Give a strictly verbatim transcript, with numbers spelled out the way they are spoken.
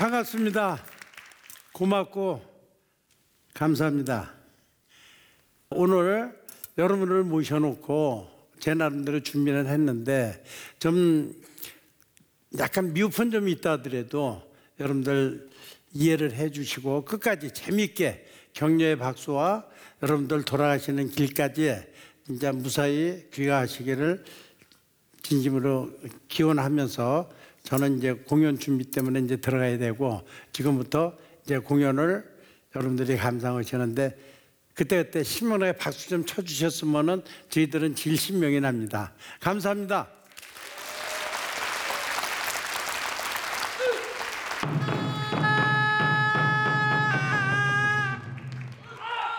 반갑습니다. 고맙고 감사합니다. 오늘 여러분을 모셔놓고 제 나름대로 준비를 했는데 좀 약간 미흡한 점이 있다 하더라도 여러분들 이해를 해 주시고 끝까지 재미있게 격려의 박수와 여러분들 돌아가시는 길까지 진짜 무사히 귀가하시기를 진심으로 기원하면서 저는 이제 공연 준비 때문에 이제 들어가야 되고 지금부터 이제 공연을 여러분들이 감상하시는데 그때그때 신명나게 박수 좀 쳐주셨으면은 저희들은 질신명이 납니다. 감사합니다.